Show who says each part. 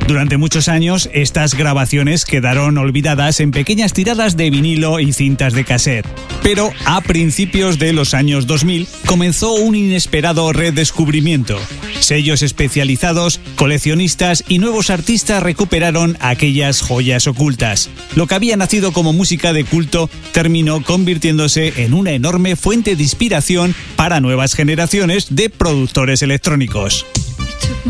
Speaker 1: Durante muchos años, estas grabaciones quedaron olvidadas en pequeñas tiradas de vinilo y cintas de cassette. Pero a principios de los años 2000 comenzó un inesperado redescubrimiento. Sellos especializados, coleccionistas y nuevos artistas recuperaron aquellas joyas ocultas. Lo que había nacido como música de culto terminó convirtiéndose en una enorme fuente de inspiración para nuevas generaciones de productores electrónicos.